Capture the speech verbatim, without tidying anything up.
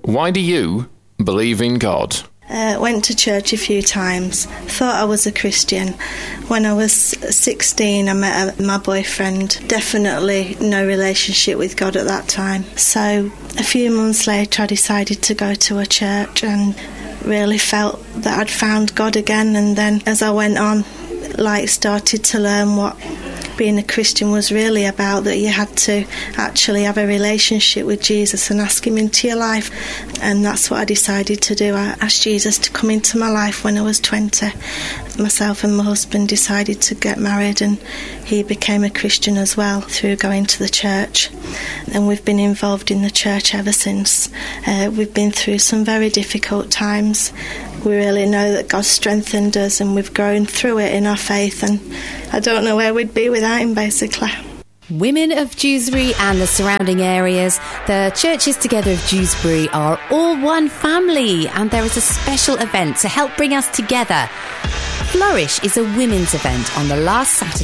Why do you believe in God? Uh, went to church a few times, thought I was a Christian. When I was sixteen, I met a, my boyfriend. Definitely no relationship with God at that time. So a few months later, I decided to go to a church and really felt that I'd found God again. And then as I went on, like started to learn what being a Christian was really about, that you had to actually have a relationship with Jesus and ask him into your life. And that's what I decided to do. I asked Jesus to come into my life when I was twenty. Myself and my husband decided to get married, and he became a Christian as well through going to the church. And we've been involved in the church ever since. Uh, we've been through some very difficult times. We really know that God strengthened us, and we've grown through it in our faith, and I don't know where we'd be without him, basically. Women of Dewsbury and the surrounding areas, the churches together of Dewsbury are all one family, and there is a special event to help bring us together. Flourish is a women's event on the last Saturday